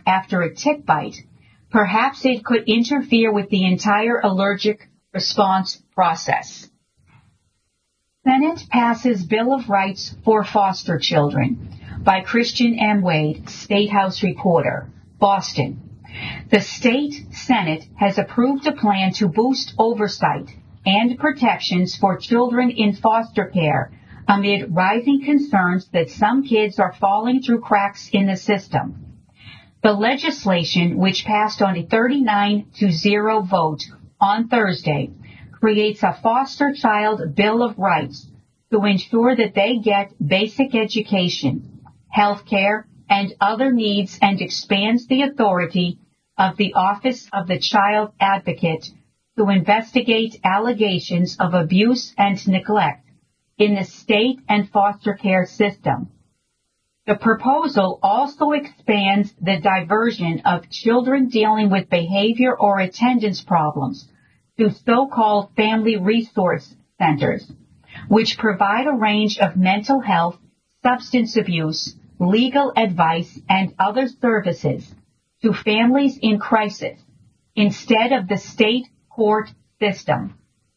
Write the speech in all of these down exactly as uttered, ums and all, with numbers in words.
after a tick bite, perhaps it could interfere with the entire allergic response process. Senate passes Bill of Rights for Foster Children by Christian M. Wade, State House reporter, Boston. The state Senate has approved a plan to boost oversight and protections for children in foster care amid rising concerns that some kids are falling through cracks in the system. The legislation, which passed on a thirty-nine to zero vote on Thursday, creates a foster child Bill of Rights to ensure that they get basic education, health care, and other needs, and expands the authority of the Office of the Child Advocate to investigate allegations of abuse and neglect in the state and foster care system. The proposal also expands the diversion of children dealing with behavior or attendance problems to so-called family resource centers, which provide a range of mental health, substance abuse, legal advice, and other services to families in crisis instead of the state court system.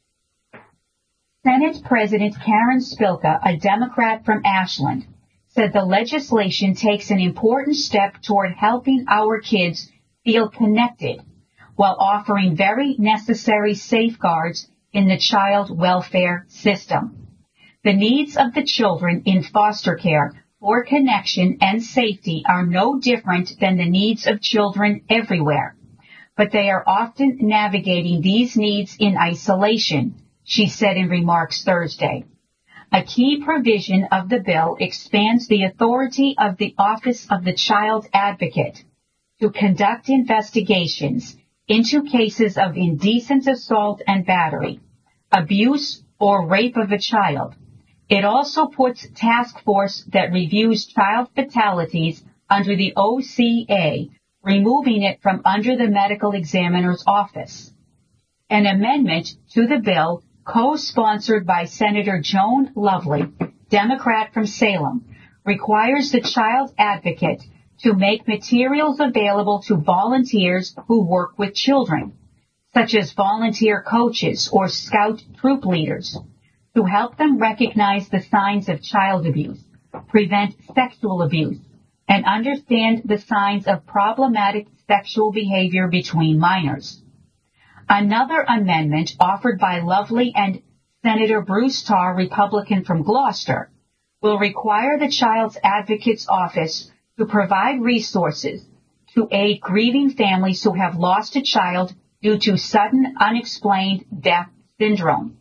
Senate President Karen Spilka, a Democrat from Ashland, said the legislation takes an important step toward helping our kids feel connected while offering very necessary safeguards in the child welfare system. The needs of the children in foster care for connection and safety are no different than the needs of children everywhere, but they are often navigating these needs in isolation, she said in remarks Thursday. A key provision of the bill expands the authority of the Office of the Child Advocate to conduct investigations into cases of indecent assault and battery, abuse, or rape of a child. It also puts task force that reviews child fatalities under the O C A, removing it from under the medical examiner's office. An amendment to the bill, co-sponsored by Senator Joan Lovely, Democrat from Salem, requires the child advocate to make materials available to volunteers who work with children, such as volunteer coaches or scout troop leaders, to help them recognize the signs of child abuse, prevent sexual abuse, and understand the signs of problematic sexual behavior between minors. Another amendment offered by Lovely and Senator Bruce Tarr, Republican from Gloucester, will require the Child Advocate's Office to provide resources to aid grieving families who have lost a child due to sudden unexplained death syndrome.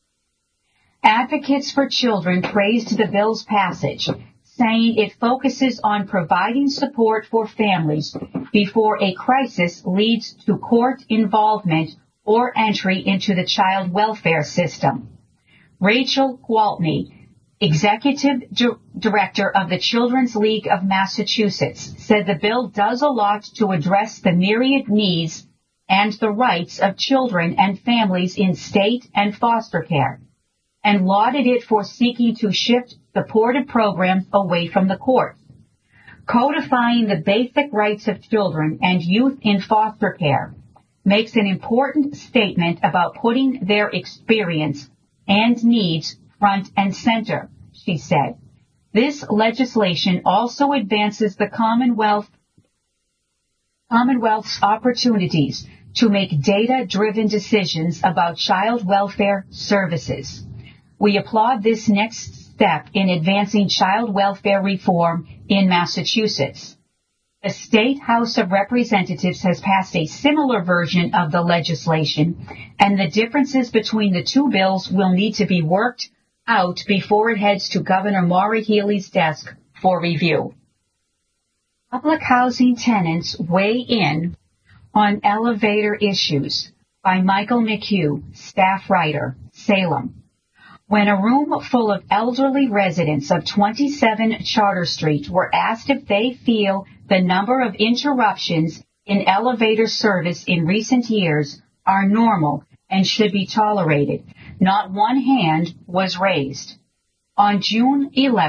Advocates for Children praised the bill's passage, saying it focuses on providing support for families before a crisis leads to court involvement or entry into the child welfare system. Rachel Gwaltney, Executive Di- Director of the Children's League of Massachusetts, said the bill does a lot to address the myriad needs and the rights of children and families in state and foster care, and lauded it for seeking to shift supportive programs away from the courts. Codifying the basic rights of children and youth in foster care makes an important statement about putting their experience and needs front and center, she said. This legislation also advances the Commonwealth, Commonwealth's opportunities to make data-driven decisions about child welfare services. We applaud this next step in advancing child welfare reform in Massachusetts. The State House of Representatives has passed a similar version of the legislation, and the differences between the two bills will need to be worked out before it heads to Governor Maura Healey's desk for review. Public housing tenants weigh in on elevator issues by Michael McHugh, staff writer, Salem. When a room full of elderly residents of twenty-seven Charter Street were asked if they feel the number of interruptions in elevator service in recent years are normal and should be tolerated, not one hand was raised. On June eleventh,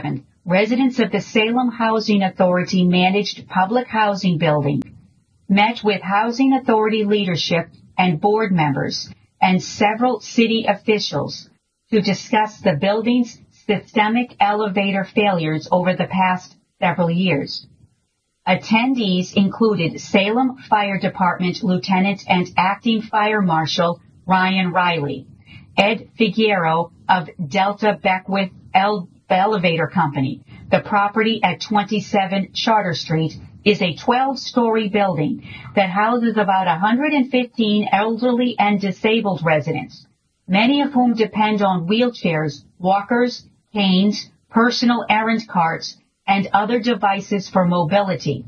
residents of the Salem Housing Authority managed public housing building met with Housing Authority leadership and board members and several city officials to discuss the building's systemic elevator failures over the past several years. Attendees included Salem Fire Department Lieutenant and Acting Fire Marshal Ryan Riley, Ed Figueroa of Delta Beckwith Ele- Elevator Company. The property at twenty-seven Charter Street is a twelve-story building that houses about one hundred fifteen elderly and disabled residents, many of whom depend on wheelchairs, walkers, canes, personal errand carts, and other devices for mobility.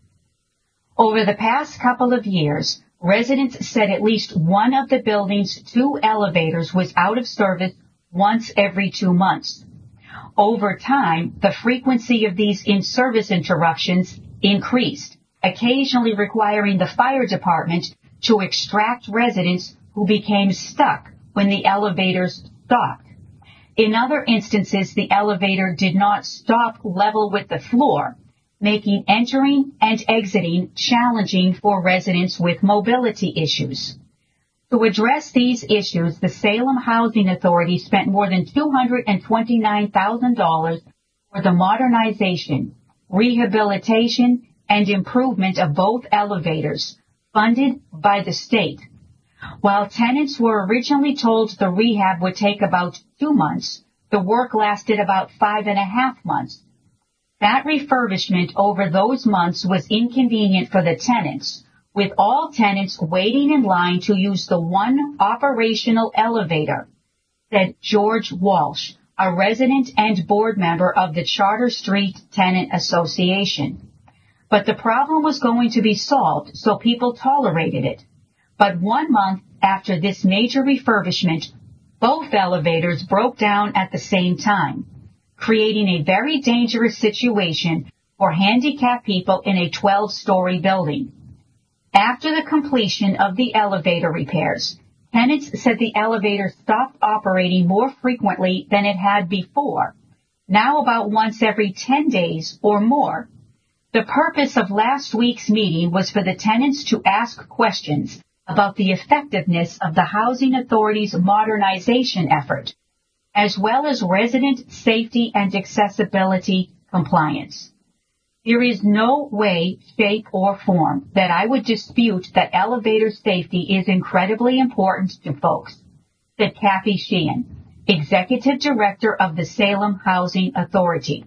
Over the past couple of years, residents said at least one of the building's two elevators was out of service once every two months. Over time, the frequency of these in-service interruptions increased, occasionally requiring the fire department to extract residents who became stuck when the elevators stopped. In other instances, the elevator did not stop level with the floor, making entering and exiting challenging for residents with mobility issues. To address these issues, the Salem Housing Authority spent more than two hundred twenty-nine thousand dollars for the modernization, rehabilitation, and improvement of both elevators, funded by the state. While tenants were originally told the rehab would take about two months, the work lasted about five and a half months. That refurbishment over those months was inconvenient for the tenants, with all tenants waiting in line to use the one operational elevator, said George Walsh, a resident and board member of the Charter Street Tenant Association. But the problem was going to be solved, so people tolerated it. But one month after this major refurbishment, both elevators broke down at the same time, creating a very dangerous situation for handicapped people in a twelve-story building. After the completion of the elevator repairs, tenants said the elevator stopped operating more frequently than it had before, now about once every ten days or more. The purpose of last week's meeting was for the tenants to ask questions about the effectiveness of the Housing Authority's modernization effort, as well as resident safety and accessibility compliance. There is no way, shape, or form that I would dispute that elevator safety is incredibly important to folks, said Kathy Sheehan, Executive Director of the Salem Housing Authority.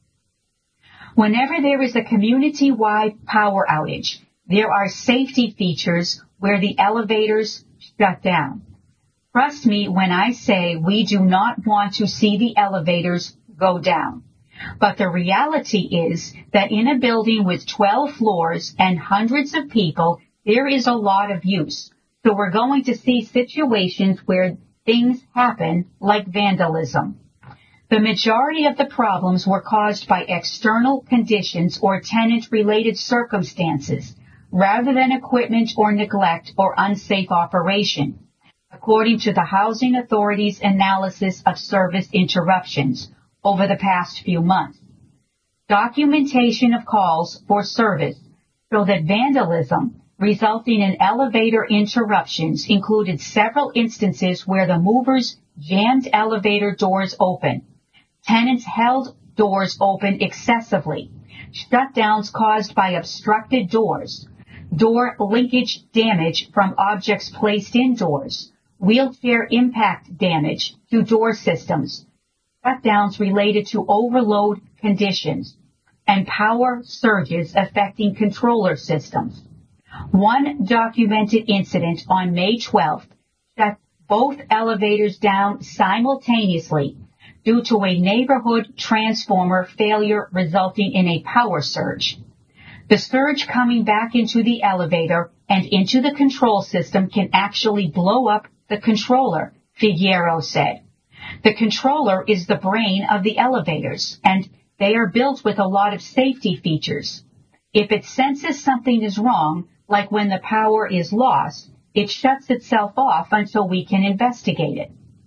Whenever there is a community-wide power outage, there are safety features where the elevators shut down. Trust me when I say we do not want to see the elevators go down. But the reality is that in a building with twelve floors and hundreds of people, there is a lot of use. So we're going to see situations where things happen like vandalism. The majority of the problems were caused by external conditions or tenant-related circumstances, rather than equipment or neglect or unsafe operation, according to the Housing Authority's analysis of service interruptions over the past few months. Documentation of calls for service show that vandalism resulting in elevator interruptions included several instances where the movers jammed elevator doors open. Tenants held doors open excessively, shutdowns caused by obstructed doors, door linkage damage from objects placed indoors, wheelchair impact damage to door systems, shutdowns related to overload conditions, and power surges affecting controller systems. One documented incident on May twelfth shut both elevators down simultaneously due to a neighborhood transformer failure resulting in a power surge. The surge coming back into the elevator and into the control system can actually blow up the controller, Figueroa said. The controller is the brain of the elevators, and they are built with a lot of safety features. If it senses something is wrong, like when the power is lost, it shuts itself off until we can investigate it.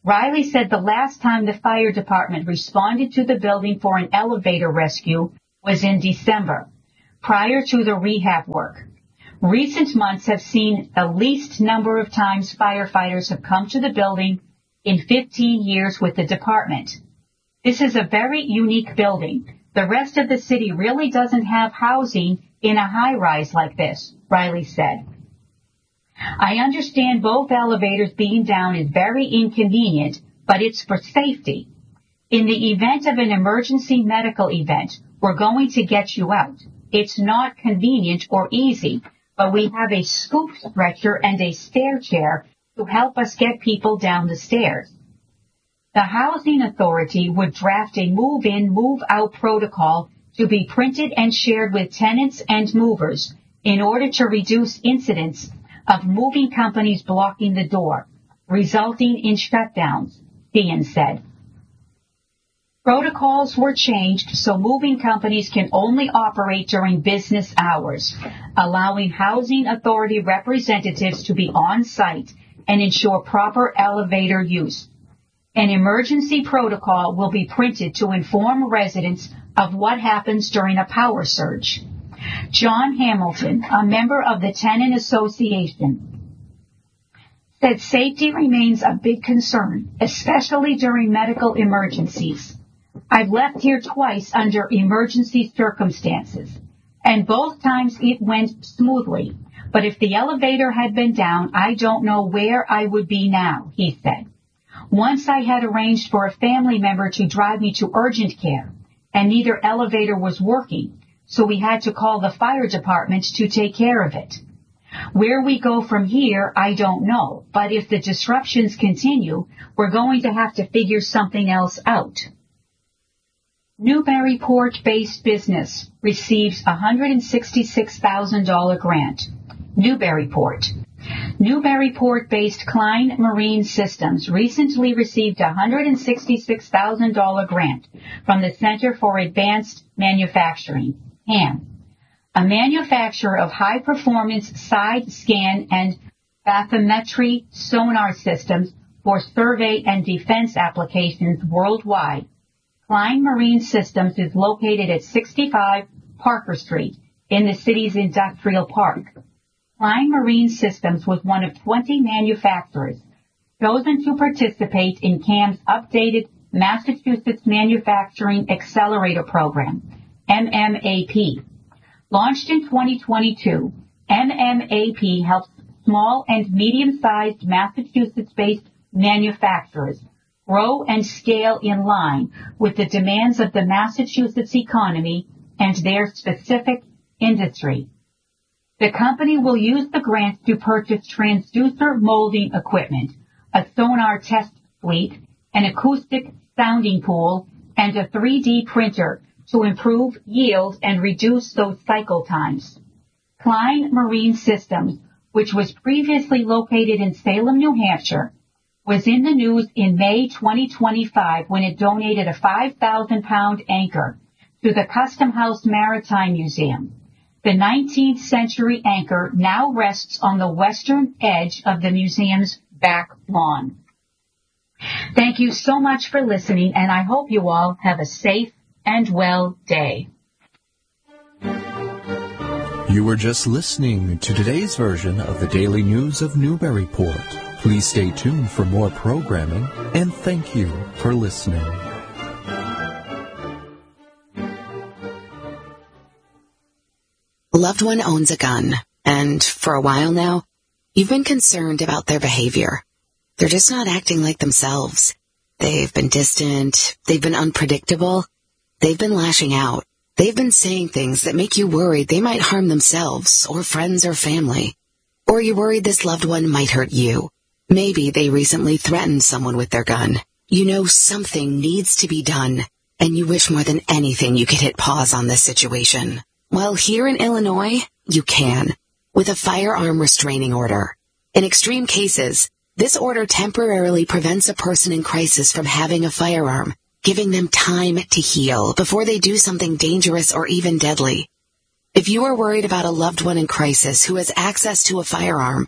Riley said the last time the fire department responded to the building for an elevator rescue was in December, prior to the rehab work. Recent months have seen the least number of times firefighters have come to the building in fifteen years with the department. This is a very unique building. The rest of the city really doesn't have housing in a high-rise like this, Riley said. I understand both elevators being down is very inconvenient, but it's for safety. In the event of an emergency medical event, we're going to get you out. It's not convenient or easy, but we have a scoop stretcher and a stair chair to help us get people down the stairs. The Housing Authority would draft a move-in, move-out protocol to be printed and shared with tenants and movers in order to reduce incidents of moving companies blocking the door, resulting in shutdowns, Thean said. Protocols were changed so moving companies can only operate during business hours, allowing Housing Authority representatives to be on site and ensure proper elevator use. An emergency protocol will be printed to inform residents of what happens during a power surge. John Hamilton, a member of the Tenant Association, said safety remains a big concern, especially during medical emergencies. I've left here twice under emergency circumstances, and both times it went smoothly. But if the elevator had been down, I don't know where I would be now, he said. Once I had arranged for a family member to drive me to urgent care, and neither elevator was working, so we had to call the fire department to take care of it. Where we go from here, I don't know, but if the disruptions continue, we're going to have to figure something else out. Newburyport-based business receives a one hundred sixty-six thousand dollars grant. Newburyport. Newburyport-based Klein Marine Systems recently received a one hundred sixty-six thousand dollars grant from the Center for Advanced Manufacturing, H A M, a manufacturer of high-performance side scan and bathymetry sonar systems for survey and defense applications worldwide. Klein Marine Systems is located at sixty-five Parker Street in the city's industrial park. Klein Marine Systems was one of twenty manufacturers chosen to participate in C A M's updated Massachusetts Manufacturing Accelerator Program, M M A P. Launched in twenty twenty-two, M M A P helps small and medium-sized Massachusetts-based manufacturers grow and scale in line with the demands of the Massachusetts economy and their specific industry. The company will use the grant to purchase transducer molding equipment, a sonar test suite, an acoustic sounding pool, and a three D printer to improve yield and reduce those cycle times. Klein Marine Systems, which was previously located in Salem, New Hampshire, was in the news in May twenty twenty-five when it donated a five thousand pound anchor to the Custom House Maritime Museum. The nineteenth century anchor now rests on the western edge of the museum's back lawn. Thank you so much for listening, and I hope you all have a safe and well day. You were just listening to today's version of the Daily News of Newburyport. Please stay tuned for more programming, and thank you for listening. A loved one owns a gun, and for a while now, you've been concerned about their behavior. They're just not acting like themselves. They've been distant, they've been unpredictable, they've been lashing out. They've been saying things that make you worried they might harm themselves or friends or family. Or you're worried this loved one might hurt you. Maybe they recently threatened someone with their gun. You know something needs to be done, and you wish more than anything you could hit pause on this situation. Well, here in Illinois, you can, with a firearm restraining order. In extreme cases, this order temporarily prevents a person in crisis from having a firearm, giving them time to heal before they do something dangerous or even deadly. If you are worried about a loved one in crisis who has access to a firearm,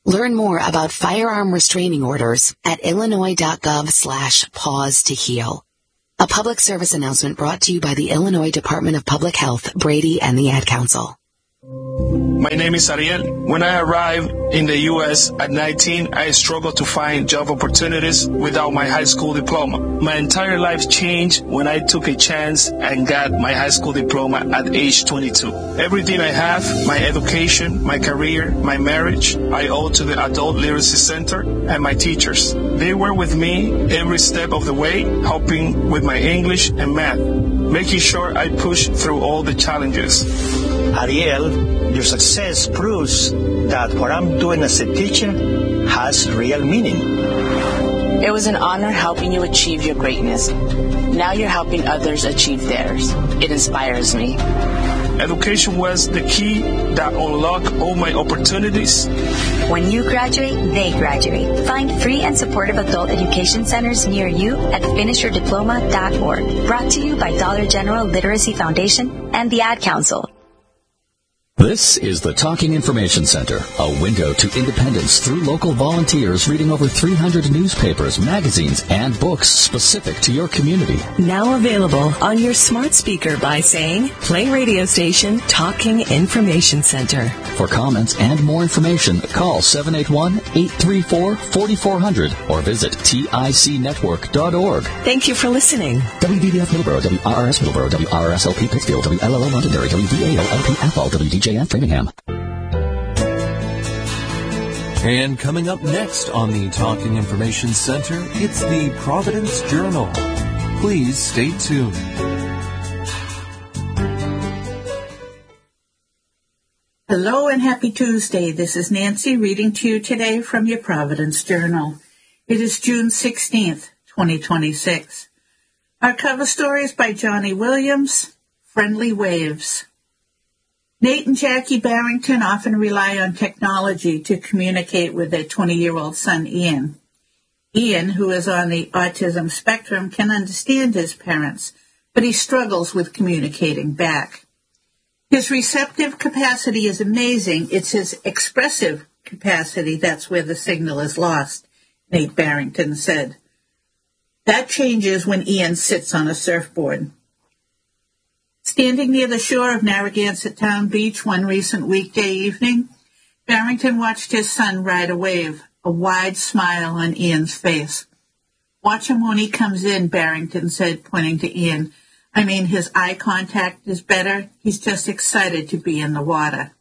Learn more about firearm restraining orders at illinois.gov slash pause to heal. A public service announcement brought to you by the Illinois Department of Public Health, Brady, and the Ad Council. My name is Ariel. When I arrived in the U S at nineteen, I struggled to find job opportunities without my high school diploma. My entire life changed when I took a chance and got my high school diploma at age twenty-two. Everything I have, my education, my career, my marriage, I owe to the Adult Literacy Center and my teachers. They were with me every step of the way, helping with my English and math, making sure I pushed through all the challenges. Ariel, your success proves that what I'm doing as a teacher has real meaning. It was an honor helping you achieve your greatness. Now you're helping others achieve theirs. It inspires me. Education was the key that unlocked all my opportunities. When you graduate, they graduate. Find free and supportive adult education centers near you at finish your diploma dot org. Brought to you by Dollar General Literacy Foundation and the Ad Council. This is the Talking Information Center, a window to independence through local volunteers reading over three hundred newspapers, magazines, and books specific to your community. Now available on your smart speaker by saying, play radio station Talking Information Center. For comments and more information, call seven eight one, eight three four, four four zero zero or visit tic network dot org. Thank you for listening. W B D F Middleborough, W R R S Middleborough, W R R S L P Pittsfield, W L L O Londonderry, W V A L L P Athol, W D J and Framingham. And coming up next on the Talking Information Center, it's the Providence Journal. Please stay tuned. Hello and happy Tuesday. This is Nancy reading to you today from your Providence Journal. It is June sixteenth, twenty twenty-six. Our cover story is by Johnny Williams, Friendly Waves. Nate and Jackie Barrington often rely on technology to communicate with their twenty-year-old son, Ian. Ian, who is on the autism spectrum, can understand his parents, but he struggles with communicating back. His receptive capacity is amazing. It's his expressive capacity that's where the signal is lost, Nate Barrington said. That changes when Ian sits on a surfboard. Standing near the shore of Narragansett Town Beach one recent weekday evening, Barrington watched his son ride a wave, a wide smile on Ian's face. Watch him when he comes in, Barrington said, pointing to Ian. I mean, his eye contact is better. He's just excited to be in the water.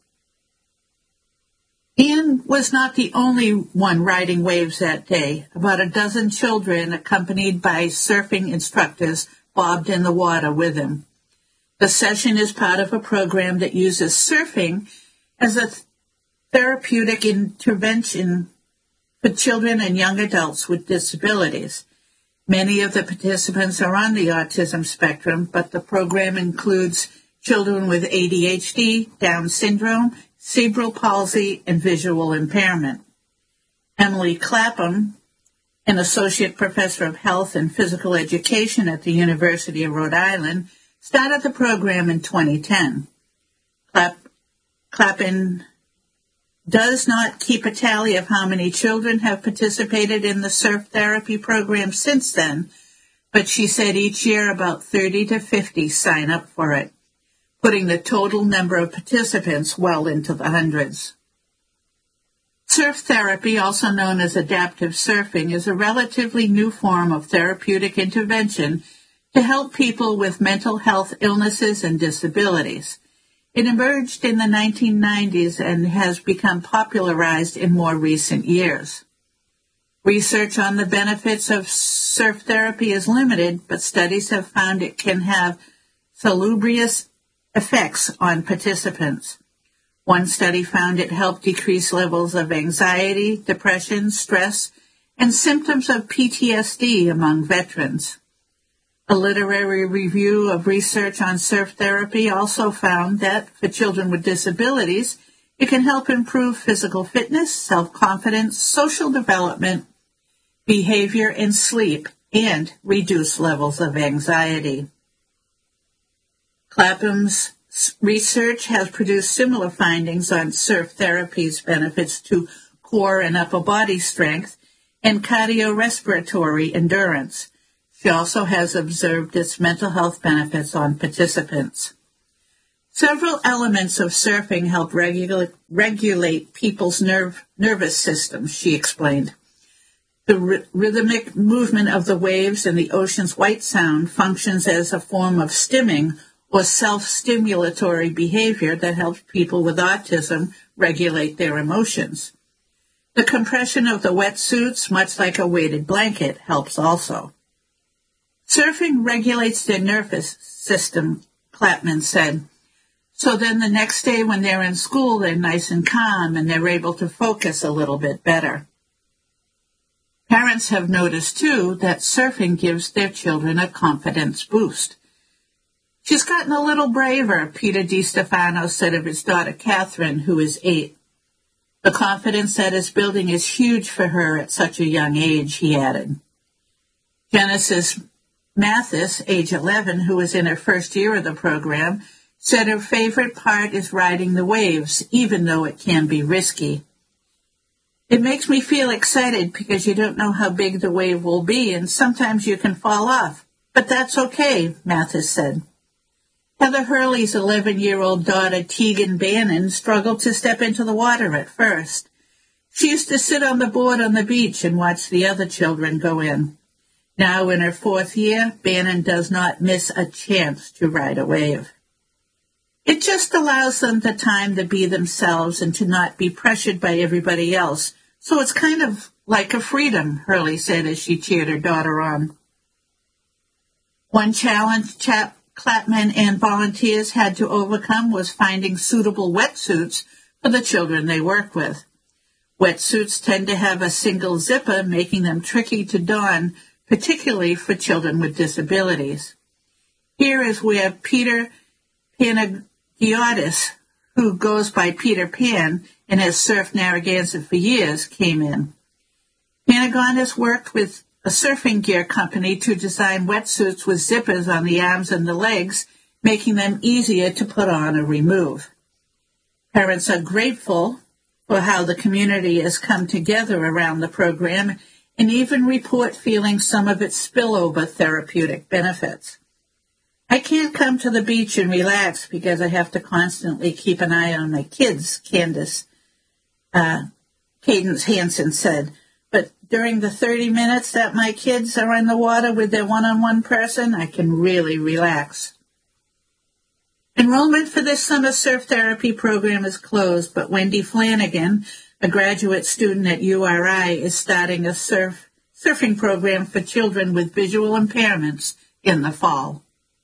Ian was not the only one riding waves that day. About a dozen children, accompanied by surfing instructors, bobbed in the water with him. The session is part of a program that uses surfing as a therapeutic intervention for children and young adults with disabilities. Many of the participants are on the autism spectrum, but the program includes children with A D H D, Down syndrome, cerebral palsy, and visual impairment. Emily Clapham, an associate professor of health and physical education at the University of Rhode Island, started the program in twenty ten. Clap, Clapham does not keep a tally of how many children have participated in the surf therapy program since then, but she said each year about thirty to fifty sign up for it, putting the total number of participants well into the hundreds. Surf therapy, also known as adaptive surfing, is a relatively new form of therapeutic intervention to help people with mental health illnesses and disabilities. It emerged in the nineteen nineties and has become popularized in more recent years. Research on the benefits of surf therapy is limited, but studies have found it can have salubrious effects on participants. One study found it helped decrease levels of anxiety, depression, stress, and symptoms of P T S D among veterans. A literary review of research on surf therapy also found that for children with disabilities, it can help improve physical fitness, self-confidence, social development, behavior, and sleep, and reduce levels of anxiety. Clapham's research has produced similar findings on surf therapy's benefits to core and upper body strength, and cardiorespiratory endurance. She also has observed its mental health benefits on participants. Several elements of surfing help regula- regulate people's nerve, nervous systems, she explained. The r- rhythmic movement of the waves in the ocean's white sound functions as a form of stimming or self-stimulatory behavior that helps people with autism regulate their emotions. The compression of the wetsuits, much like a weighted blanket, helps also. Surfing regulates their nervous system, Klapman said. So then the next day when they're in school, they're nice and calm and they're able to focus a little bit better. Parents have noticed, too, that surfing gives their children a confidence boost. She's gotten a little braver, Peter DiStefano said of his daughter Catherine, who is eight. The confidence that is building is huge for her at such a young age, he added. Genesis Mathis, age eleven, who is in her first year of the program, said her favorite part is riding the waves, even though it can be risky. It makes me feel excited because you don't know how big the wave will be, and sometimes you can fall off. But that's okay, Mathis said. Heather Hurley's eleven-year-old daughter, Tegan Bannon, struggled to step into the water at first. She used to sit on the board on the beach and watch the other children go in. Now in her fourth year, Bannon does not miss a chance to ride a wave. It just allows them the time to be themselves and to not be pressured by everybody else. So it's kind of like a freedom, Hurley said as she cheered her daughter on. One challenge Chap Klapman and volunteers had to overcome was finding suitable wetsuits for the children they work with. Wetsuits tend to have a single zipper, making them tricky to don, particularly for children with disabilities. Here is where Peter Panagiotis, who goes by Peter Pan and has surfed Narragansett for years, came in. Panagiotis worked with a surfing gear company to design wetsuits with zippers on the arms and the legs, making them easier to put on or remove. Parents are grateful for how the community has come together around the program and even report feeling some of its spillover therapeutic benefits. I can't come to the beach and relax because I have to constantly keep an eye on my kids, Candace, uh, Cadence Hansen said. But during the thirty minutes that my kids are in the water with their one-on-one person, I can really relax. Enrollment for this summer surf therapy program is closed, but Wendy Flanagan, a graduate student at U R I, is starting a surf surfing program for children with visual impairments in the fall.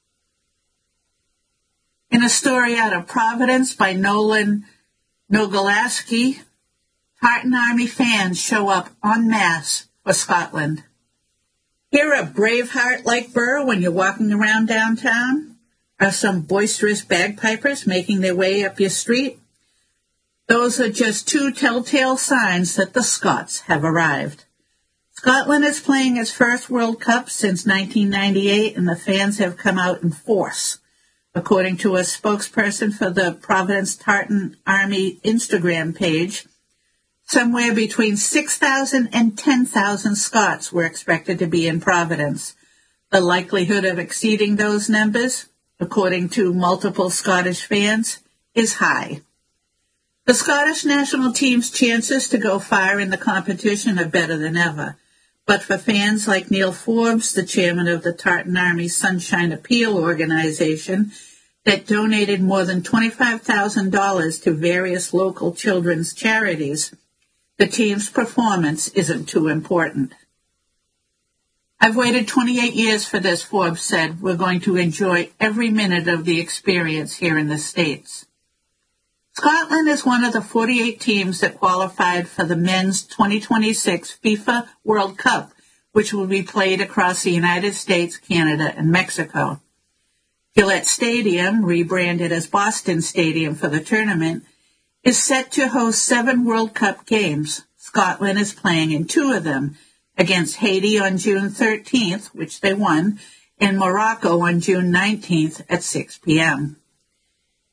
In a story out of Providence by Nolan Nogalaski, Tartan Army fans show up en masse for Scotland. Hear a Braveheart-like burr when you're walking around downtown? Are some boisterous bagpipers making their way up your street? Those are just two telltale signs that the Scots have arrived. Scotland is playing its first World Cup since nineteen ninety-eight, and the fans have come out in force. According to a spokesperson for the Providence Tartan Army Instagram page, somewhere between six thousand and ten thousand Scots were expected to be in Providence. The likelihood of exceeding those numbers, according to multiple Scottish fans, is high. The Scottish national team's chances to go far in the competition are better than ever. But for fans like Neil Forbes, the chairman of the Tartan Army Sunshine Appeal organization, that donated more than twenty-five thousand dollars to various local children's charities, the team's performance isn't too important. I've waited twenty-eight years for this, Forbes said. We're going to enjoy every minute of the experience here in the States. Scotland is one of the forty-eight teams that qualified for the men's twenty twenty-six FIFA World Cup, which will be played across the United States, Canada, and Mexico. Gillette Stadium, rebranded as Boston Stadium for the tournament, is set to host seven World Cup games. Scotland is playing in two of them, against Haiti on June thirteenth, which they won, and Morocco on June nineteenth at six p.m.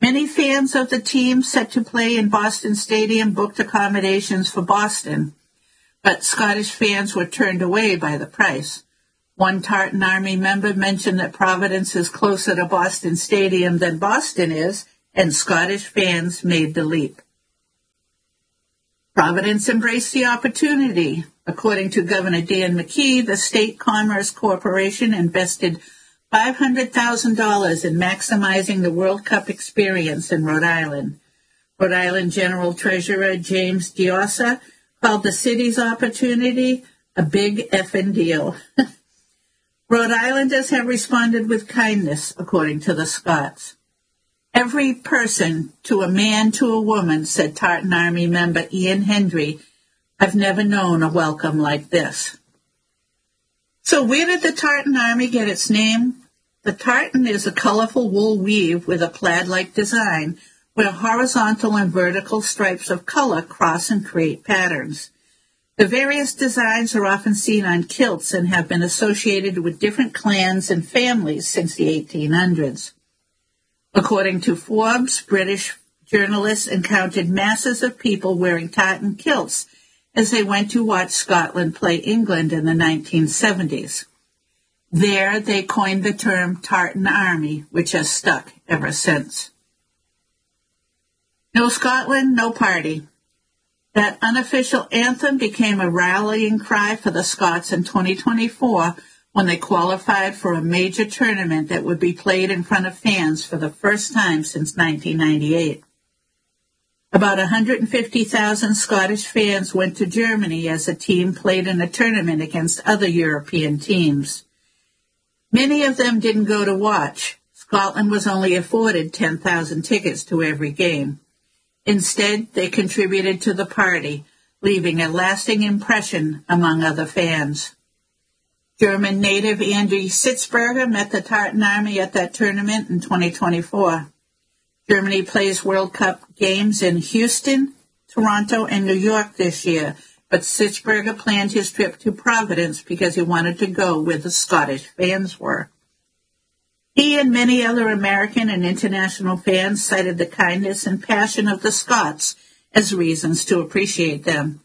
Many fans of the team set to play in Boston Stadium booked accommodations for Boston, but Scottish fans were turned away by the price. One Tartan Army member mentioned that Providence is closer to Boston Stadium than Boston is, and Scottish fans made the leap. Providence embraced the opportunity. According to Governor Dan McKee, the State Commerce Corporation invested five hundred thousand dollars in maximizing the World Cup experience in Rhode Island. Rhode Island General Treasurer James Diossa called the city's opportunity a big effing deal. Rhode Islanders have responded with kindness, according to the Scots. Every person, to a man, to a woman, said Tartan Army member Ian Hendry, I've never known a welcome like this. So where did the Tartan Army get its name? The tartan is a colorful wool weave with a plaid-like design where horizontal and vertical stripes of color cross and create patterns. The various designs are often seen on kilts and have been associated with different clans and families since the eighteen hundreds. According to Forbes, British journalists encountered masses of people wearing tartan kilts as they went to watch Scotland play England in the nineteen seventies. There, they coined the term Tartan Army, which has stuck ever since. No Scotland, no party. That unofficial anthem became a rallying cry for the Scots in twenty twenty-four when they qualified for a major tournament that would be played in front of fans for the first time since nineteen ninety-eight. About one hundred fifty thousand Scottish fans went to Germany as the team played in a tournament against other European teams. Many of them didn't go to watch. Scotland was only afforded ten thousand tickets to every game. Instead, they contributed to the party, leaving a lasting impression among other fans. German native Andy Sitzberger met the Tartan Army at that tournament in twenty twenty-four. Germany plays World Cup games in Houston, Toronto, and New York this year, but Sitzberger planned his trip to Providence because he wanted to go where the Scottish fans were. He and many other American and international fans cited the kindness and passion of the Scots as reasons to appreciate them.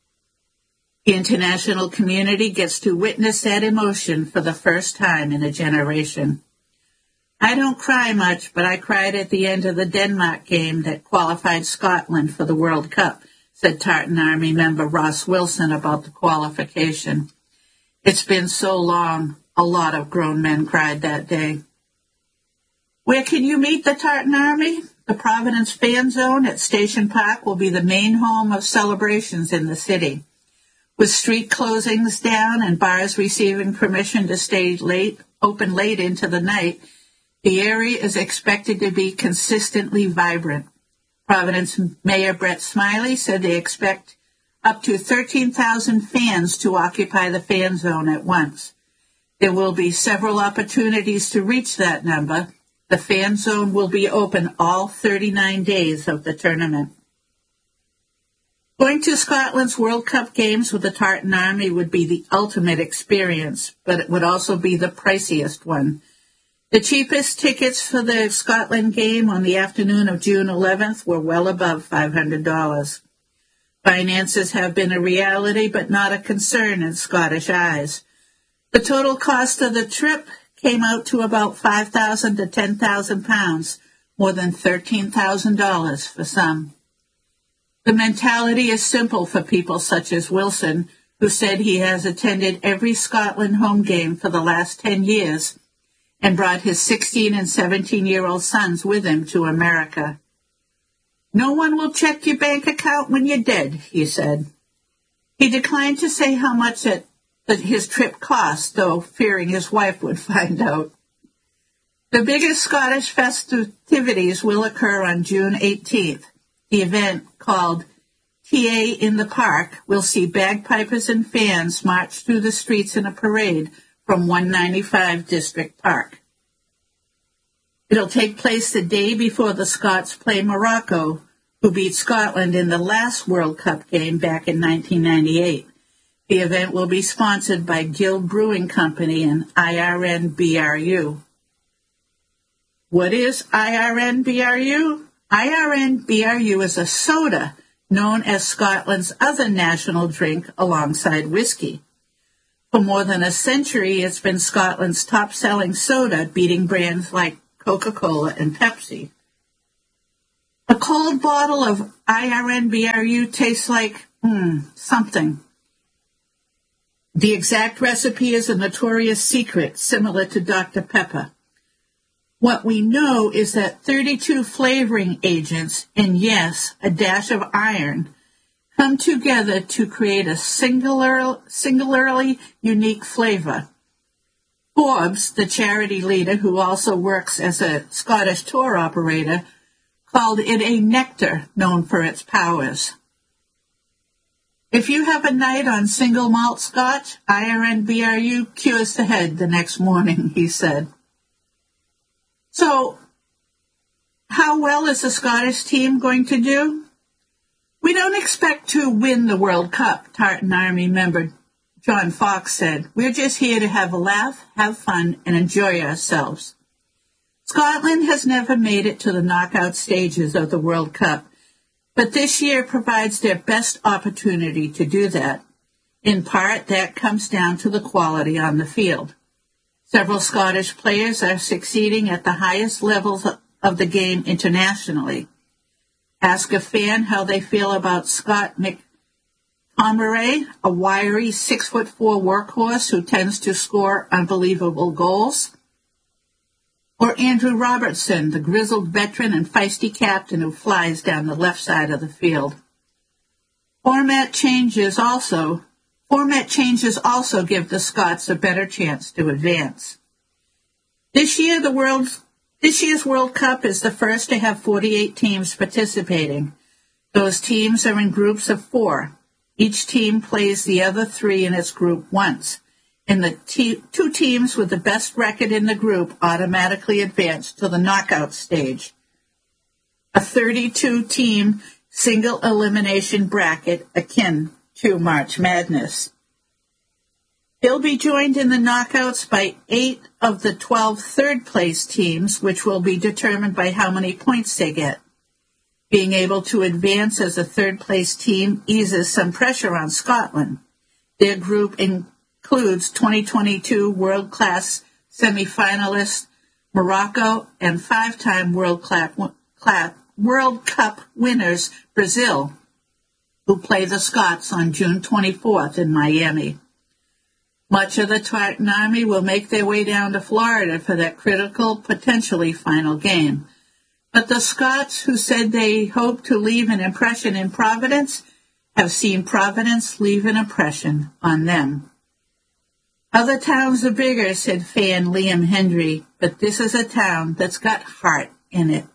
The international community gets to witness that emotion for the first time in a generation. I don't cry much, but I cried at the end of the Denmark game that qualified Scotland for the World Cup, said Tartan Army member Ross Wilson about the qualification. It's been so long, a lot of grown men cried that day. Where can you meet the Tartan Army? The Providence Fan Zone at Station Park will be the main home of celebrations in the city. With street closings down and bars receiving permission to stay late, open late into the night, the area is expected to be consistently vibrant. Providence Mayor Brett Smiley said they expect up to thirteen thousand fans to occupy the fan zone at once. There will be several opportunities to reach that number. The fan zone will be open all thirty-nine days of the tournament. Going to Scotland's World Cup games with the Tartan Army would be the ultimate experience, but it would also be the priciest one. The cheapest tickets for the Scotland game on the afternoon of June eleventh were well above five hundred dollars. Finances have been a reality, but not a concern in Scottish eyes. The total cost of the trip came out to about five thousand to ten thousand pounds, more than thirteen thousand dollars for some. The mentality is simple for people such as Wilson, who said he has attended every Scotland home game for the last ten years and brought his sixteen and seventeen-year-old sons with him to America. No one will check your bank account when you're dead, he said. He declined to say how much it, that his trip cost, though fearing his wife would find out. The biggest Scottish festivities will occur on June eighteenth. The event, called T A in the Park, will see bagpipers and fans march through the streets in a parade from one ninety-five District Park. It'll take place the day before the Scots play Morocco, who beat Scotland in the last World Cup game back in nineteen ninety-eight. The event will be sponsored by Guild Brewing Company and I R N B R U. What is I R N B R U? I R N B R U is a soda known as Scotland's other national drink alongside whiskey. For more than a century, it's been Scotland's top-selling soda, beating brands like Coca-Cola and Pepsi. A cold bottle of I R N B R U tastes like, hmm, something. The exact recipe is a notorious secret, similar to Doctor Pepper. What we know is that thirty-two flavoring agents, and yes, a dash of iron, come together to create a singular, singularly unique flavor. Forbes, the charity leader who also works as a Scottish tour operator, called it a nectar known for its powers. If you have a night on single malt scotch, I R N B R U cures the head the next morning, he said. So, how well is the Scottish team going to do? We don't expect to win the World Cup, Tartan Army member John Fox said. We're just here to have a laugh, have fun, and enjoy ourselves. Scotland has never made it to the knockout stages of the World Cup, but this year provides their best opportunity to do that. In part, that comes down to the quality on the field. Several Scottish players are succeeding at the highest levels of the game internationally. Ask a fan how they feel about Scott McTominay, a wiry six foot four workhorse who tends to score unbelievable goals. Or Andrew Robertson, the grizzled veteran and feisty captain who flies down the left side of the field. Format changes also, format changes also give the Scots a better chance to advance. This year, the world's This year's World Cup is the first to have forty-eight teams participating. Those teams are in groups of four. Each team plays the other three in its group once, and the te- two teams with the best record in the group automatically advance to the knockout stage. A thirty-two team single elimination bracket akin to March Madness. They'll be joined in the knockouts by eight of the twelve third-place teams, which will be determined by how many points they get. Being able to advance as a third-place team eases some pressure on Scotland. Their group includes twenty twenty-two world-class semi-finalists Morocco and five-time World Cup winners Brazil, who play the Scots on June twenty-fourth in Miami. Much of the Tartan Army will make their way down to Florida for that critical, potentially final game. But the Scots, who said they hope to leave an impression in Providence, have seen Providence leave an impression on them. Other towns are bigger, said fan Liam Hendry, but this is a town that's got heart in it.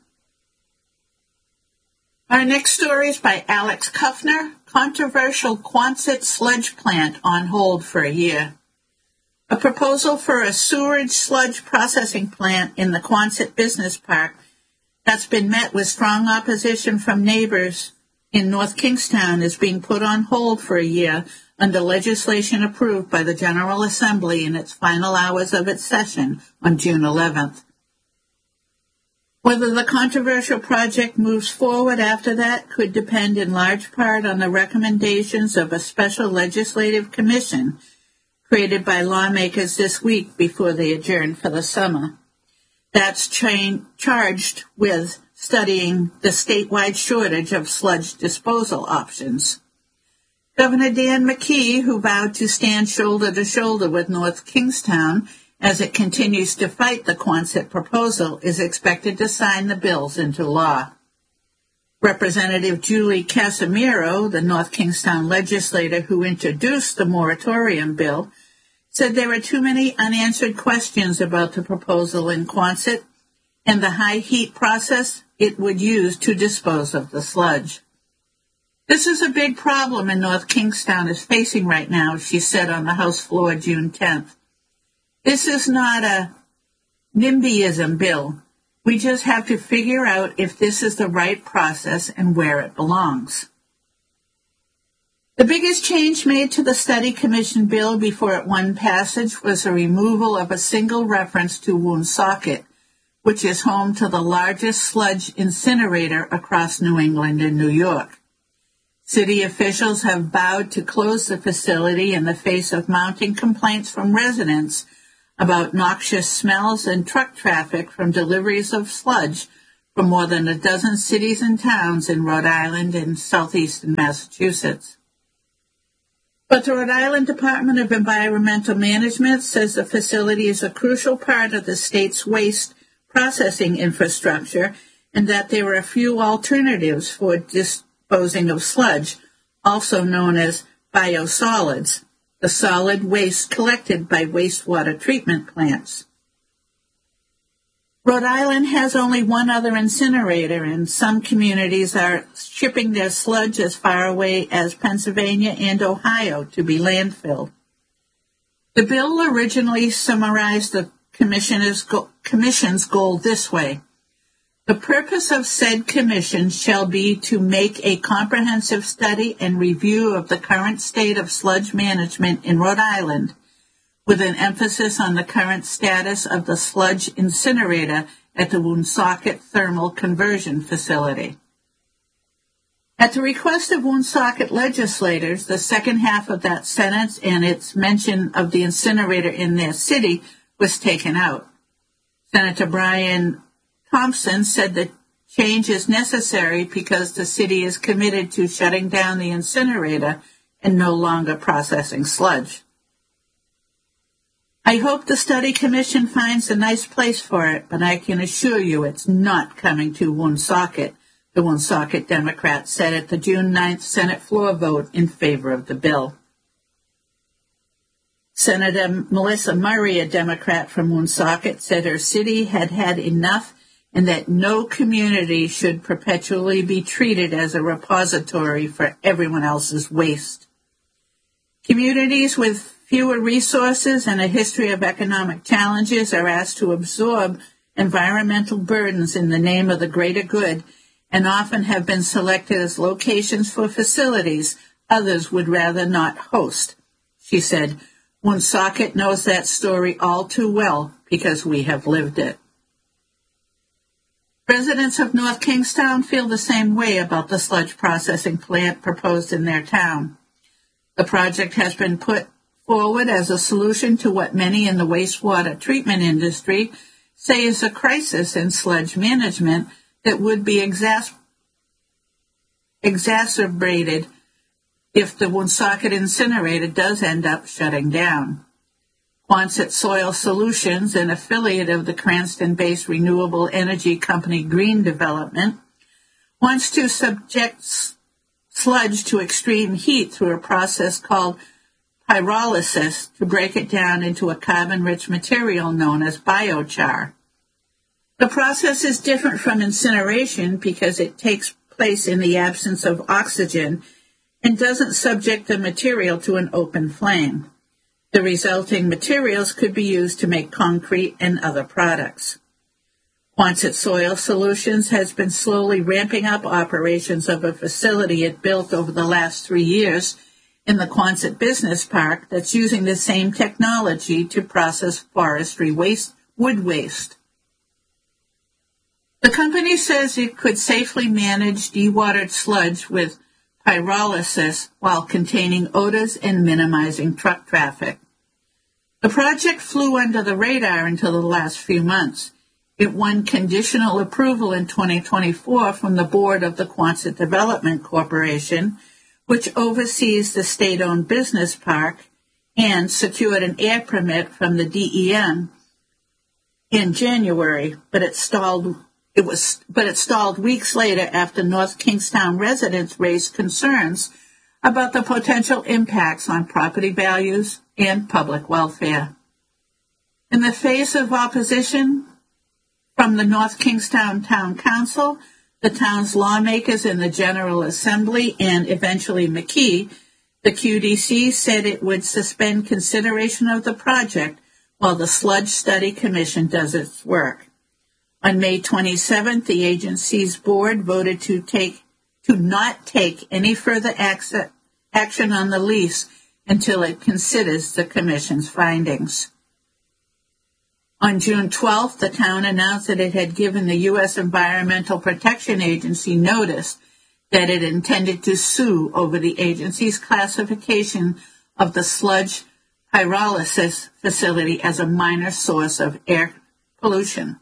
Our next story is by Alex Kuffner, controversial Quonset sludge plant on hold for a year. A proposal for a sewerage sludge processing plant in the Quonset Business Park that's been met with strong opposition from neighbors in North Kingstown is being put on hold for a year under legislation approved by the General Assembly in its final hours of its session on June eleventh. Whether the controversial project moves forward after that could depend in large part on the recommendations of a special legislative commission created by lawmakers this week before they adjourn for the summer. That's cha- charged with studying the statewide shortage of sludge disposal options. Governor Dan McKee, who vowed to stand shoulder to shoulder with North Kingstown as it continues to fight the Quonset proposal, is expected to sign the bills into law. Representative Julie Casimiro, the North Kingstown legislator who introduced the moratorium bill, said there are too many unanswered questions about the proposal in Quonset and the high heat process it would use to dispose of the sludge. This is a big problem in North Kingstown is facing right now, she said on the House floor June tenth. This is not a NIMBYism bill. We just have to figure out if this is the right process and where it belongs. The biggest change made to the Study Commission bill before it won passage was the removal of a single reference to Woonsocket, which is home to the largest sludge incinerator across New England and New York. City officials have vowed to close the facility in the face of mounting complaints from residents about noxious smells and truck traffic from deliveries of sludge from more than a dozen cities and towns in Rhode Island and southeastern Massachusetts. But the Rhode Island Department of Environmental Management says the facility is a crucial part of the state's waste processing infrastructure and that there are few alternatives for disposing of sludge, also known as biosolids, the solid waste collected by wastewater treatment plants. Rhode Island has only one other incinerator, and some communities are shipping their sludge as far away as Pennsylvania and Ohio to be landfilled. The bill originally summarized the commissioner's go- commission's goal this way. The purpose of said commission shall be to make a comprehensive study and review of the current state of sludge management in Rhode Island, with an emphasis on the current status of the sludge incinerator at the Woonsocket Thermal Conversion Facility. At the request of Woonsocket legislators, the second half of that sentence and its mention of the incinerator in their city was taken out. Senator Brian Thompson said that change is necessary because the city is committed to shutting down the incinerator and no longer processing sludge. I hope the study commission finds a nice place for it, but I can assure you it's not coming to Woonsocket, the Woonsocket Democrats said at the June ninth Senate floor vote in favor of the bill. Senator Melissa Murray, a Democrat from Woonsocket, said her city had had enough and that no community should perpetually be treated as a repository for everyone else's waste. Communities with fewer resources and a history of economic challenges are asked to absorb environmental burdens in the name of the greater good and often have been selected as locations for facilities others would rather not host. She said, Woonsocket knows that story all too well because we have lived it. Residents of North Kingstown feel the same way about the sludge processing plant proposed in their town. The project has been put forward as a solution to what many in the wastewater treatment industry say is a crisis in sludge management that would be exas- exacerbated if the Woonsocket incinerator does end up shutting down. Quonset Soil Solutions, an affiliate of the Cranston-based renewable energy company Green Development, wants to subject s- sludge to extreme heat through a process called pyrolysis to break it down into a carbon-rich material known as biochar. The process is different from incineration because it takes place in the absence of oxygen and doesn't subject the material to an open flame. The resulting materials could be used to make concrete and other products. Quonset Soil Solutions has been slowly ramping up operations of a facility it built over the last three years in the Quonset Business Park that's using the same technology to process forestry waste, wood waste. The company says it could safely manage dewatered sludge with pyrolysis while containing odors and minimizing truck traffic. The project flew under the radar until the last few months. It won conditional approval in twenty twenty-four from the board of the Quonset Development Corporation, which oversees the state-owned business park, and secured an air permit from the D E M in January, but it stalled It was, but it stalled weeks later after North Kingstown residents raised concerns about the potential impacts on property values and public welfare. In the face of opposition from the North Kingstown Town Council, the town's lawmakers in the General Assembly, and eventually McKee, the Q D C said it would suspend consideration of the project while the Sludge Study Commission does its work. On May twenty-seventh, the agency's board voted to take to not take any further action on the lease until it considers the commission's findings. On June twelfth, the town announced that it had given the U S Environmental Protection Agency notice that it intended to sue over the agency's classification of the sludge pyrolysis facility as a minor source of air pollution.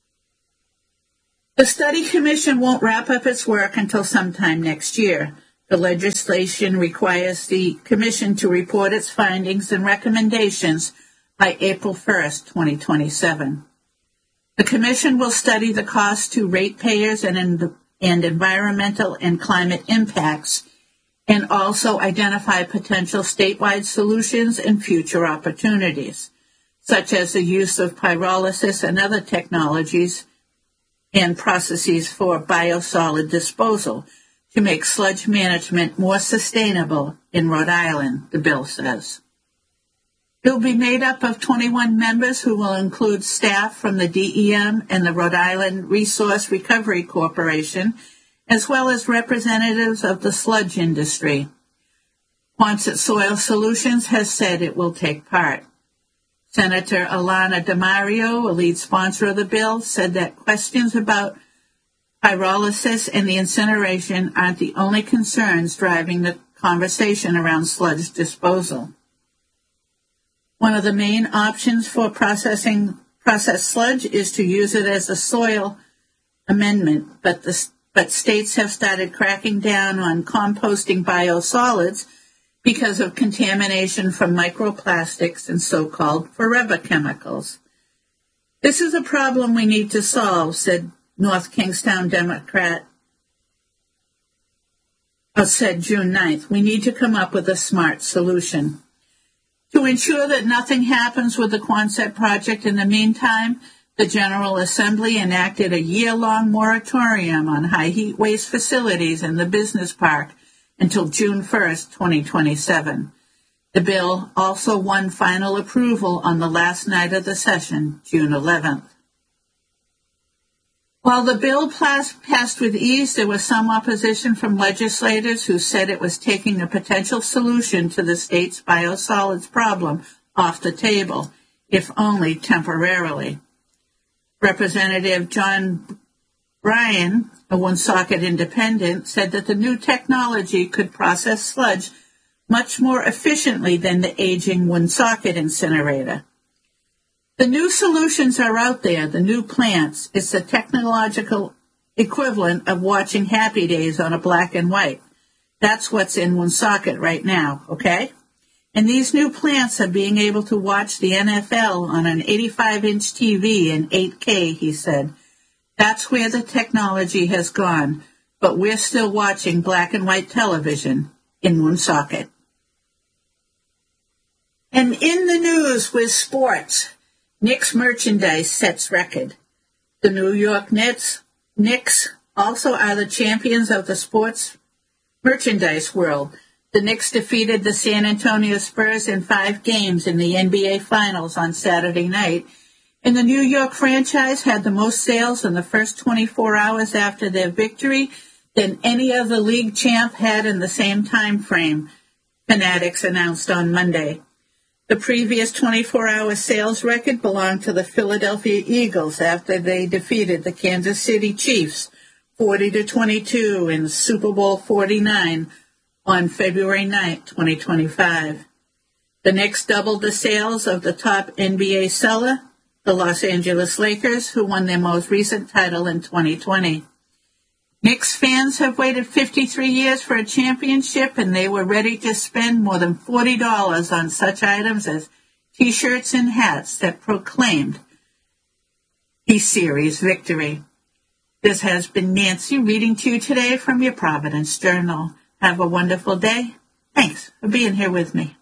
The study commission won't wrap up its work until sometime next year. The legislation requires the commission to report its findings and recommendations by April first, twenty twenty-seven. The commission will study the cost to ratepayers and, in, and environmental and climate impacts, and also identify potential statewide solutions and future opportunities, such as the use of pyrolysis and other technologies and processes for biosolid disposal to make sludge management more sustainable in Rhode Island, the bill says. It will be made up of twenty-one members who will include staff from the D E M and the Rhode Island Resource Recovery Corporation, as well as representatives of the sludge industry. Quonset Soil Solutions has said it will take part. Senator Alana DeMario, a lead sponsor of the bill, said that questions about pyrolysis and the incineration aren't the only concerns driving the conversation around sludge disposal. One of the main options for processing processed sludge is to use it as a soil amendment, but the but states have started cracking down on composting biosolids because of contamination from microplastics and so-called forever chemicals. This is a problem we need to solve, said North Kingstown Democrat, uh, said June ninth. We need to come up with a smart solution. To ensure that nothing happens with the Quonset project in the meantime, the General Assembly enacted a year-long moratorium on high-heat waste facilities in the business park until June first, twenty twenty-seven. The bill also won final approval on the last night of the session, June eleventh. While the bill passed with ease, there was some opposition from legislators who said it was taking a potential solution to the state's biosolids problem off the table, if only temporarily. Representative John Bryan, a Woonsocket independent, said that the new technology could process sludge much more efficiently than the aging Woonsocket incinerator. The new solutions are out there, the new plants. It's the technological equivalent of watching Happy Days on a black and white. That's what's in Woonsocket right now, okay? And these new plants are being able to watch the N F L on an eighty-five inch T V in eight K, he said. That's where the technology has gone, but we're still watching black and white television in Woonsocket. And in the news with sports, Knicks merchandise sets record. The New York Knicks, Knicks also are the champions of the sports merchandise world. The Knicks defeated the San Antonio Spurs in five games in the N B A Finals on Saturday night, and the New York franchise had the most sales in the first twenty-four hours after their victory than any other league champ had in the same time frame, Fanatics announced on Monday. The previous twenty-four hour sales record belonged to the Philadelphia Eagles after they defeated the Kansas City Chiefs forty to twenty-two in Super Bowl forty-nine on February ninth, twenty twenty-five. The Knicks doubled the sales of the top N B A seller, the Los Angeles Lakers, who won their most recent title in twenty twenty. Knicks fans have waited fifty-three years for a championship, and they were ready to spend more than forty dollars on such items as T-shirts and hats that proclaimed the series victory. This has been Nancy reading to you today from your Providence Journal. Have a wonderful day. Thanks for being here with me.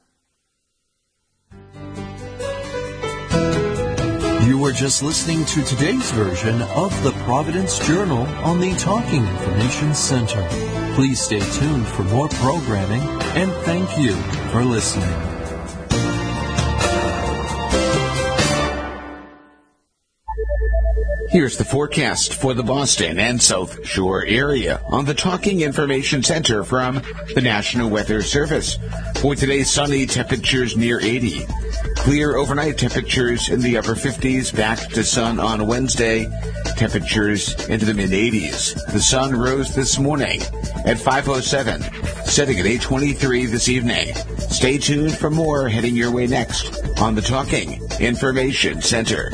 You were just listening to today's version of the Providence Journal on the Talking Information Center. Please stay tuned for more programming, and thank you for listening. Here's the forecast for the Boston and South Shore area on the Talking Information Center from the National Weather Service. For today's sunny, temperatures near eighty. Clear overnight, temperatures in the upper fifties, back to sun on Wednesday, temperatures into the mid-eighties. The sun rose this morning at five oh seven, setting at eight twenty-three this evening. Stay tuned for more heading your way next on the Talking Information Center.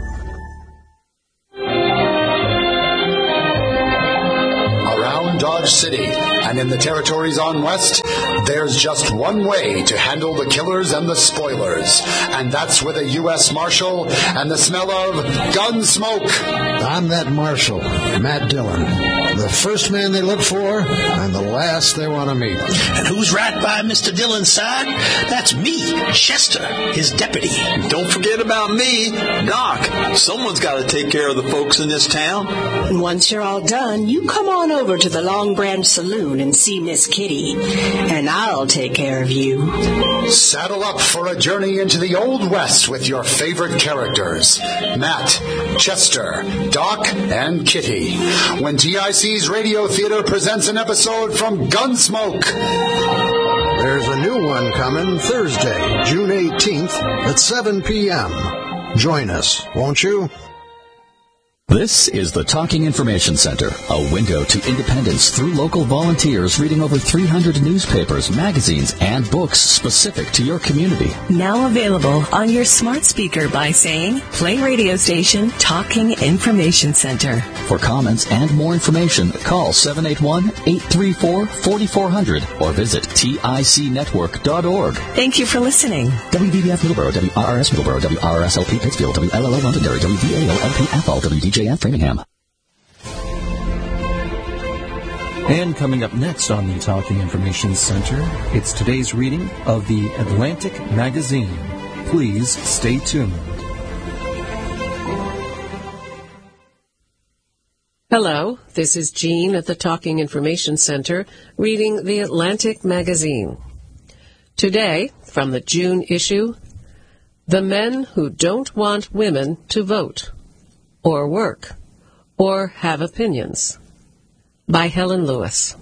Around Dodge City and in the territories on West, there's just one way to handle the killers and the spoilers, and that's with a U S Marshal and the smell of gun smoke. I'm that Marshal, Matt Dillon. The first man they look for and the last they want to meet. And who's right by Mister Dillon's side? That's me, Chester, his deputy. Don't forget about me, Doc. Someone's got to take care of the folks in this town. And once you're all done, you come on over to the Long Branch Saloon and see Miss Kitty, and I'll take care of you. Saddle up for a journey into the Old West with your favorite characters, Matt, Chester, Doc, and Kitty, when T I C's Radio Theater presents an episode from Gunsmoke. There's a new one coming Thursday, June eighteenth at seven p.m. Join us, won't you? This is the Talking Information Center, a window to independence through local volunteers reading over three hundred newspapers, magazines, and books specific to your community. Now available on your smart speaker by saying, play radio station Talking Information Center. For comments and more information, call seven eight one, eight three four, four four zero zero or visit T I C network dot org. Thank you for listening. W B B F Middleborough, W R R S Middleborough, W R R S L P Pittsfield, W L L O Londonderry, W V A L L P Athol, W D J F Framingham. And coming up next on the Talking Information Center, it's today's reading of the Atlantic Magazine. Please stay tuned. Hello, this is Jean at the Talking Information Center reading the Atlantic Magazine. Today, from the June issue, The Men Who Don't Want Women to Vote, or Work, or Have Opinions, by Helen Lewis.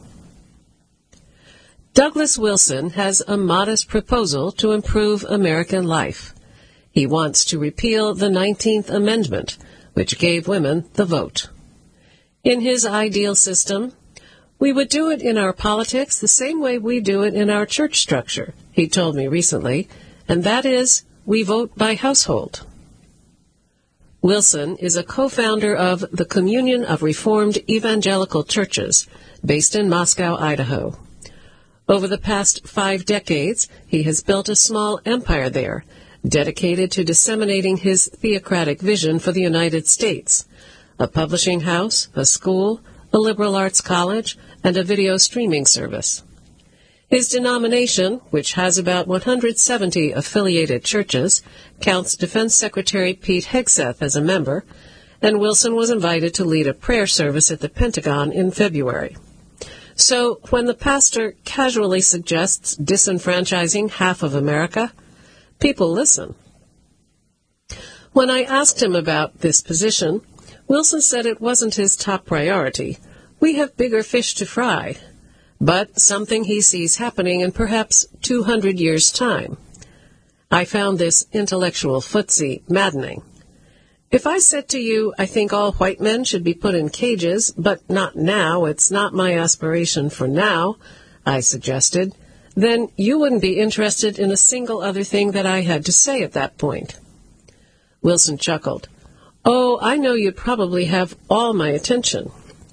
Douglas Wilson has a modest proposal to improve American life. He wants to repeal the nineteenth Amendment, which gave women the vote. In his ideal system, we would do it in our politics the same way we do it in our church structure, he told me recently, and that is, we vote by household. Wilson is a co-founder of the Communion of Reformed Evangelical Churches, based in Moscow, Idaho. Over the past five decades, he has built a small empire there, dedicated to disseminating his theocratic vision for the United States, a publishing house, a school, a liberal arts college, and a video streaming service. His denomination, which has about one hundred seventy affiliated churches, counts Defense Secretary Pete Hegseth as a member, and Wilson was invited to lead a prayer service at the Pentagon in February. So, when the pastor casually suggests disenfranchising half of America, people listen. When I asked him about this position, Wilson said it wasn't his top priority. We have bigger fish to fry, but something he sees happening in perhaps two hundred years' time. I found this intellectual footsie maddening. If I said to you, I think all white men should be put in cages, but not now, it's not my aspiration for now, I suggested, then you wouldn't be interested in a single other thing that I had to say at that point. Wilson chuckled. Oh, I know you'd probably have all my attention.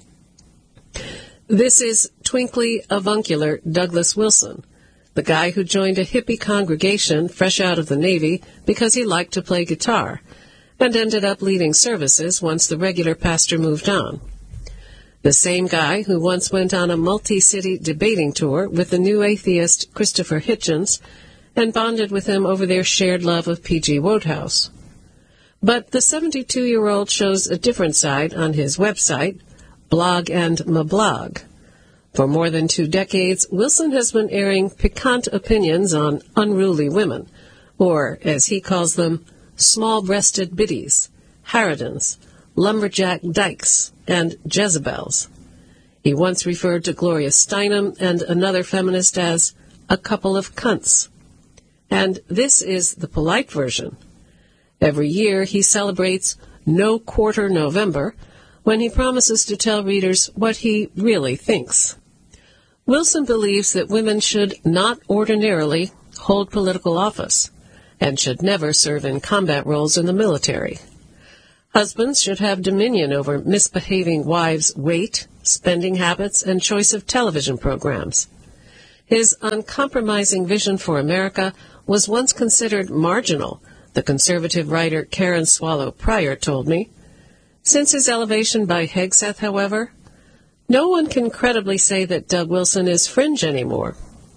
This is twinkly, avuncular Douglas Wilson, the guy who joined a hippie congregation fresh out of the Navy because he liked to play guitar, and ended up leading services once the regular pastor moved on. The same guy who once went on a multi-city debating tour with the new atheist Christopher Hitchens and bonded with him over their shared love of P G Wodehouse. But the seventy-two-year-old shows a different side on his website, Blog and Mablog. For more than two decades, Wilson has been airing piquant opinions on unruly women, or, as he calls them, small-breasted biddies, harridans, lumberjack dykes, and Jezebels. He once referred to Gloria Steinem and another feminist as a couple of cunts. and this is the polite version. Every year he celebrates No Quarter November, when he promises to tell readers what he really thinks. Wilson believes that women should not ordinarily hold political office and should never serve in combat roles in the military. Husbands should have dominion over misbehaving wives' weight, spending habits, and choice of television programs. His uncompromising vision for America was once considered marginal, the conservative writer Karen Swallow Prior told me. Since his elevation by Hegseth, however, no one can credibly say that Doug Wilson is fringe anymore.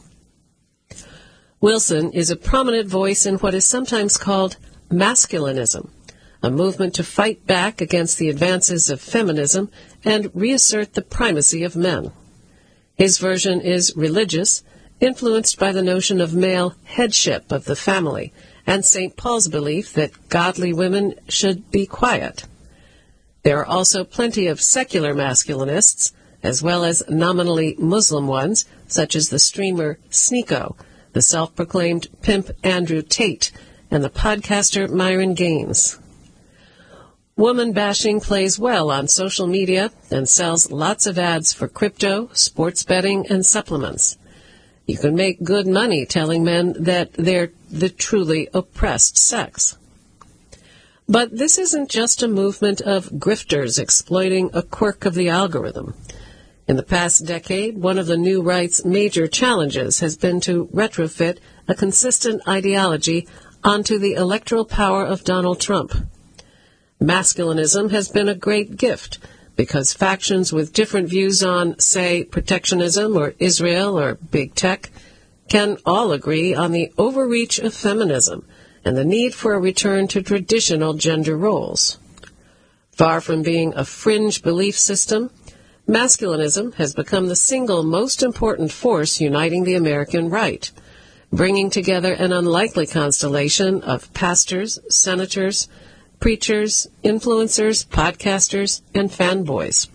Wilson is a prominent voice in what is sometimes called masculinism, a movement to fight back against the advances of feminism and reassert the primacy of men. His version is religious, influenced by the notion of male headship of the family and Saint Paul's belief that godly women should be quiet. There are also plenty of secular masculinists, as well as nominally Muslim ones, such as the streamer Sneeko, the self-proclaimed pimp Andrew Tate, and the podcaster Myron Gaines. Woman bashing plays well on social media and sells lots of ads for crypto, sports betting, and supplements. You can make good money telling men that they're the truly oppressed sex. But this isn't just a movement of grifters exploiting a quirk of the algorithm. In the past decade, one of the new right's major challenges has been to retrofit a consistent ideology onto the electoral power of Donald Trump. Masculinism has been a great gift because factions with different views on, say, protectionism or Israel or big tech can all agree on the overreach of feminism and the need for a return to traditional gender roles. Far from being a fringe belief system, masculinism has become the single most important force uniting the American right, bringing together an unlikely constellation of pastors, senators, preachers, influencers, podcasters, and fanboys.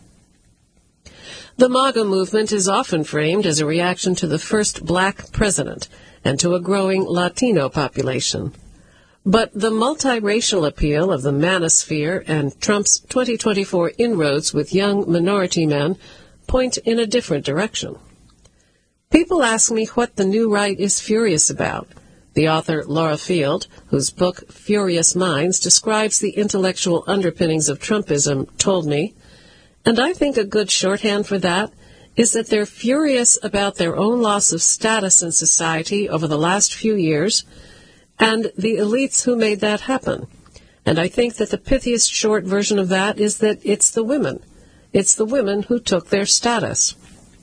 The MAGA movement is often framed as a reaction to the first black president and to a growing Latino population. But the multiracial appeal of the manosphere and Trump's twenty twenty-four inroads with young minority men point in a different direction. People ask me what the new right is furious about. The author Laura Field, whose book Furious Minds describes the intellectual underpinnings of Trumpism, told me, and I think a good shorthand for that is that they're furious about their own loss of status in society over the last few years and the elites who made that happen. And I think that the pithiest short version of that is that it's the women. It's the women who took their status.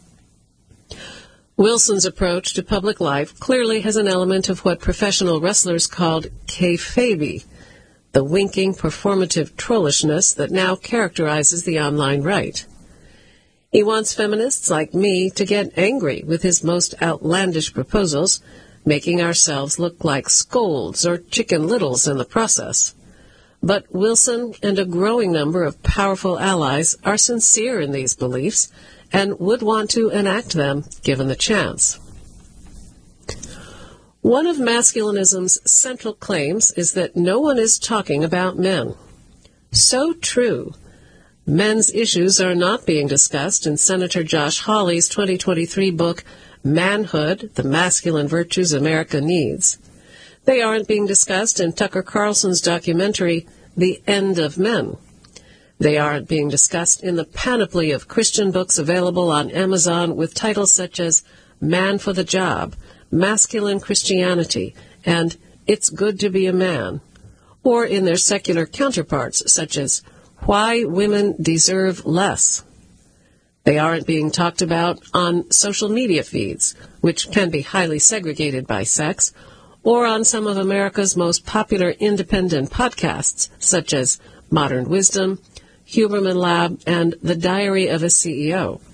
Wilson's approach to public life clearly has an element of what professional wrestlers called kayfabe, the winking, performative trollishness that now characterizes the online right. He wants feminists like me to get angry with his most outlandish proposals, making ourselves look like scolds or chicken littles in the process. But Wilson and a growing number of powerful allies are sincere in these beliefs and would want to enact them given the chance. One of masculinism's central claims is that no one is talking about men. So true. Men's issues are not being discussed in Senator Josh Hawley's twenty twenty-three book, Manhood, the Masculine Virtues America Needs. They aren't being discussed in Tucker Carlson's documentary, The End of Men. They aren't being discussed in the panoply of Christian books available on Amazon with titles such as Man for the Job, Masculine Christianity, and It's Good to Be a Man, or in their secular counterparts such as Why Women Deserve Less. They aren't being talked about on social media feeds, which can be highly segregated by sex, or on some of America's most popular independent podcasts, such as Modern Wisdom, Huberman Lab, and The Diary of a C E O.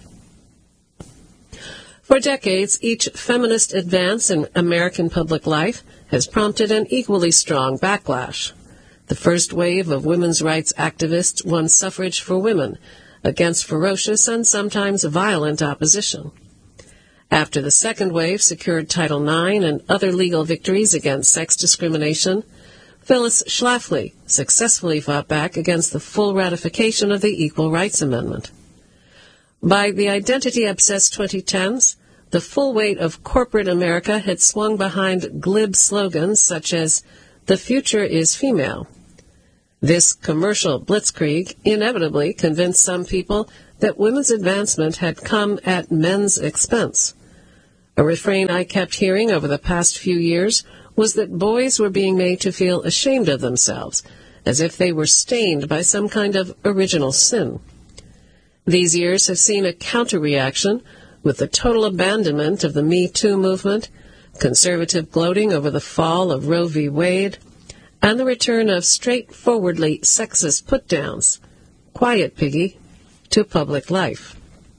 For decades, each feminist advance in American public life has prompted an equally strong backlash. The first wave of women's rights activists won suffrage for women against ferocious and sometimes violent opposition. After the second wave secured Title nine and other legal victories against sex discrimination, Phyllis Schlafly successfully fought back against the full ratification of the Equal Rights Amendment. By the identity-obsessed twenty tens, the full weight of corporate America had swung behind glib slogans such as, "The future is female." This commercial blitzkrieg inevitably convinced some people that women's advancement had come at men's expense. A refrain I kept hearing over the past few years was that boys were being made to feel ashamed of themselves, as if they were stained by some kind of original sin. These years have seen a counter-reaction with the total abandonment of the Me Too movement, conservative gloating over the fall of Roe v. Wade, and the return of straightforwardly sexist put-downs, quiet piggy, to public life.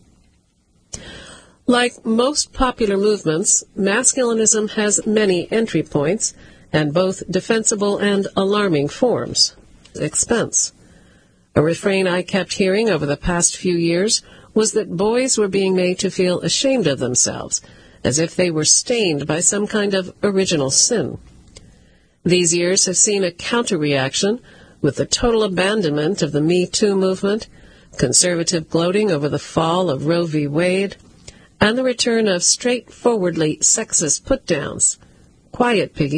Like most popular movements, masculinism has many entry points and both defensible and alarming forms. Expense. A refrain I kept hearing over the past few years was that boys were being made to feel ashamed of themselves, as if they were stained by some kind of original sin. These years have seen a counter-reaction with the total abandonment of the Me Too movement, conservative gloating over the fall of Roe v. Wade, and the return of straightforwardly sexist put-downs, quiet piggy,